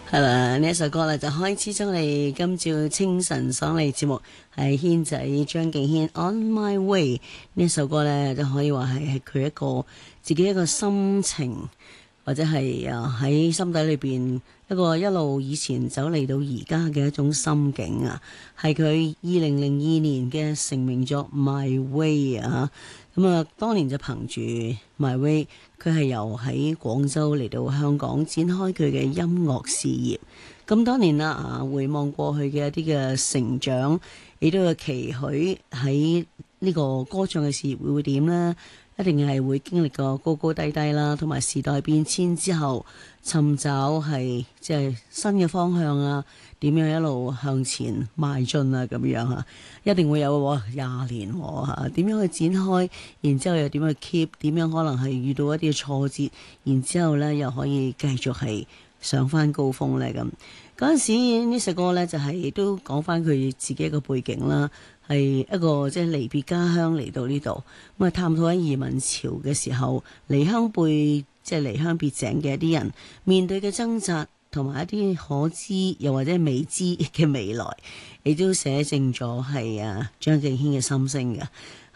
係啦，呢一首歌咧就開始咗我哋今朝清晨爽利節目，係軒仔張敬軒《On My Way》呢一首歌咧，就可以話係佢一個自己一個心情，或者係喺心底裏邊一個一路以前走嚟到而家嘅一種心境啊，係佢2002年嘅成名作《My Way》啊。咁啊，當年就憑住《My Way》，佢係由喺廣州嚟到香港展開佢嘅音樂事業。咁多年啦，回望過去嘅一啲嘅成長，亦都有期許喺呢個歌唱嘅事業會點呢？一定係會經歷過高高低低啦，同埋時代變遷之後，尋找係即係新嘅方向啊，點樣一路向前邁進啊，咁樣啊，一定會有20年嚇，點樣去展開，然之後又點樣 keep，點樣可能係遇到一啲挫折，然之後呢又可以繼續係上翻高峰呢。咁嗰陣時呢首歌呢，就係都講翻佢自己一個背景啦。係一個即係離別家鄉嚟到呢度，咁啊探討喺移民潮嘅時候，離鄉背即係離鄉別井嘅一啲人面對嘅掙扎，同埋一啲可知又或者未知嘅未來，亦都寫正咗係張敬軒嘅心聲嘅。